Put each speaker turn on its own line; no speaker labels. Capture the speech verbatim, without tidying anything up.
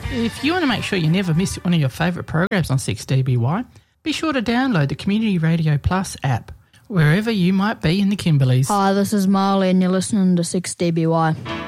If you want to make sure you never miss one of your favourite programs on six D B Y, be sure to download the Community Radio Plus app, wherever you might be in the Kimberleys.
Hi, this is Marley and you're listening to six D B Y.